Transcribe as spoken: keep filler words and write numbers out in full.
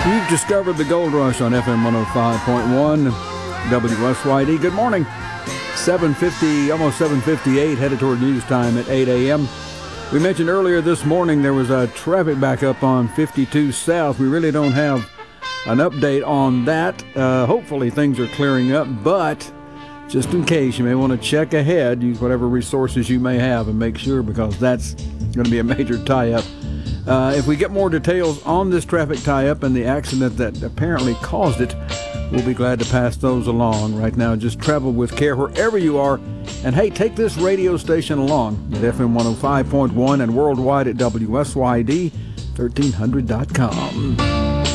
You've discovered the Gold Rush on F M one oh five point one W S Y D. Good morning. seven fifty, almost seven fifty-eight, headed toward news time at eight a.m. We mentioned earlier this morning there was a traffic backup on fifty-two South. We really don't have an update on that. Uh, hopefully things are clearing up, but just in case, you may want to check ahead. Use whatever resources you may have and make sure, because that's going to be a major tie-up. Uh, if we get more details on this traffic tie-up and the accident that apparently caused it, we'll be glad to pass those along. Right now, just travel with care wherever you are. And hey, take this radio station along at F M one oh five point one and worldwide at W S Y D thirteen hundred dot com.